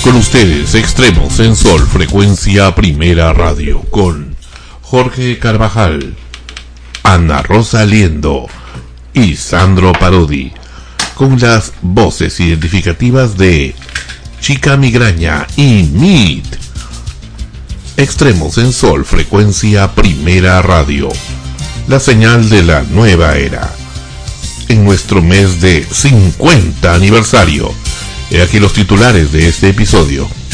Con ustedes, Extremos en Sol, frecuencia Primera Radio, con Jorge Carvajal, Ana Rosa Liendo y Sandro Parodi, con las voces identificativas de Chica Migraña y Meat. Extremos en Sol, frecuencia Primera Radio, la señal de la nueva era. En nuestro mes de 50 aniversario, he aquí los titulares de este episodio.